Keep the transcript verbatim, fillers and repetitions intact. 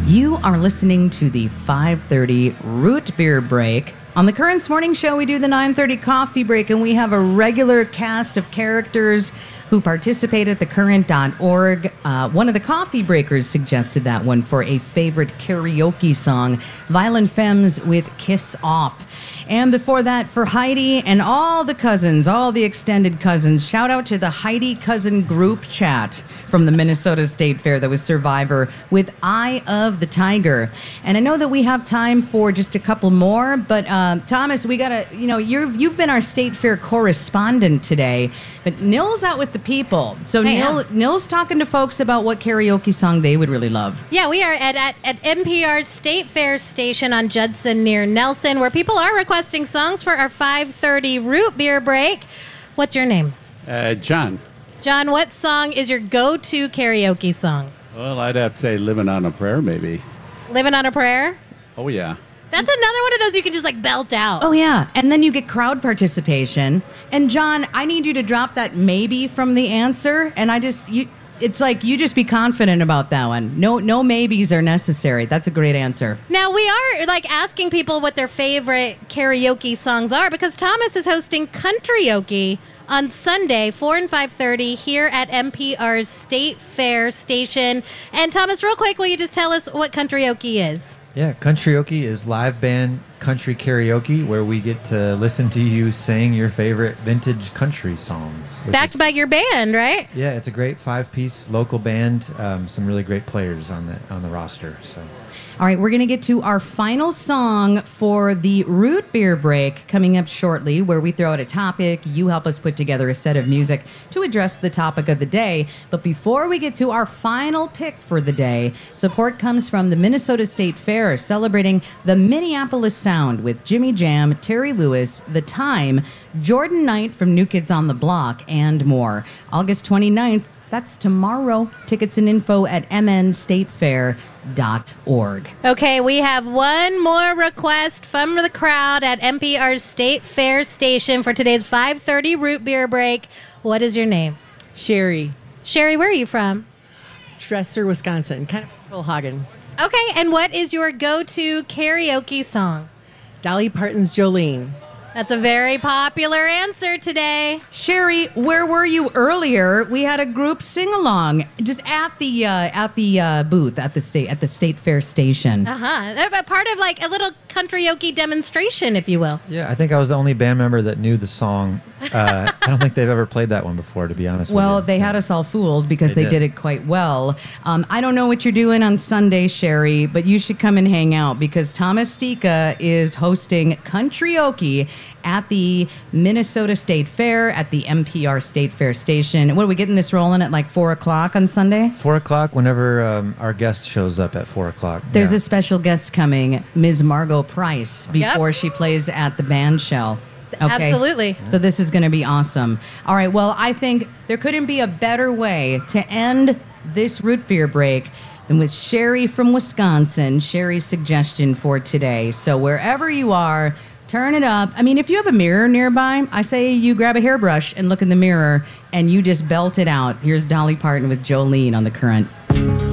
You are listening to the five thirty Root Beer Break. On the Currents Morning Show, we do the nine thirty Coffee Break, and we have a regular cast of characters who participate at the current dot org. Uh, one of the coffee breakers suggested that one for a favorite karaoke song, Violent Femmes with Kiss Off. And before that, for Heidi and all the cousins, all the extended cousins, shout out to the Heidi Cousin group chat from the Minnesota State Fair that was Survivor with Eye of the Tiger. And I know that we have time for just a couple more, but uh, Thomas, we gotta, you know, you've you've been our State Fair correspondent today, but Nil's out with the people. So Hey, Nil, yeah. Nil's talking to folks about what karaoke song they would really love. Yeah, we are at, at, at N P R's State Fair station on Judson near Nelson, where people are requesting songs for our five thirty Root Beer Break. What's your name? Uh, John. John, what song is your go-to karaoke song? Well, I'd have to say Living on a Prayer, maybe. Living on a Prayer? Oh, yeah. That's another one of those you can just like belt out. Oh, yeah. And then you get crowd participation. And John, I need you to drop that maybe from the answer. And I just, you, it's like you just be confident about that one. No, no maybes are necessary. That's a great answer. Now, we are like asking people what their favorite karaoke songs are because Thomas is hosting Country-oke on Sunday, four and five thirty here at N P R's State Fair station. And Thomas, real quick, will you just tell us what Country-oke is? Yeah, Country-oke is live band country karaoke where we get to listen to you sing your favorite vintage country songs. which Backed is- by your band, right? Yeah, it's a great five-piece local band. Um, some really great players on the on the roster. So. All right, we're going to get to our final song for the Root Beer Break coming up shortly, where we throw out a topic. You help us put together a set of music to address the topic of the day. But before we get to our final pick for the day, support comes from the Minnesota State Fair, celebrating the Minneapolis Sound with Jimmy Jam, Terry Lewis, The Time, Jordan Knight from New Kids on the Block, and more. August twenty-ninth. That's tomorrow. Tickets and info at m n state fair dot org. Okay, we have one more request from the crowd at N P R's State Fair station for today's five thirty Root Beer Break. What is your name? Sherry, Sherry, where are you from? Dresser, Wisconsin, kind of Pearl Hagen. Okay, and what is your go-to karaoke song? Dolly Parton's Jolene. That's a very popular answer today. Sherry, where were you earlier? We had a group sing along just at the uh, at the uh, booth at the state at the State Fair station. Uh-huh. A part of like a little karaoke demonstration, if you will. Yeah, I think I was the only band member that knew the song. Uh, I don't think they've ever played that one before, to be honest Well, with you. they had us all fooled because they, They did. did. it quite well. Um, I don't know what you're doing on Sunday, Sherry, but you should come and hang out because Thomas Stika is hosting Country-oke at the Minnesota State Fair at the N P R State Fair station. What are we getting this rolling at like four o'clock on Sunday? Four o'clock, whenever um, our guest shows up at four o'clock. There's yeah. a special guest coming, Miz Margot Price, before Yep. she plays at the band shell. Okay? Absolutely. So this is going to be awesome. All right, well, I think there couldn't be a better way to end this root beer break than with Sherry from Wisconsin, Sherry's suggestion for today. So wherever you are, turn it up. I mean, if you have a mirror nearby, I say you grab a hairbrush and look in the mirror and you just belt it out. Here's Dolly Parton with Jolene on The Current.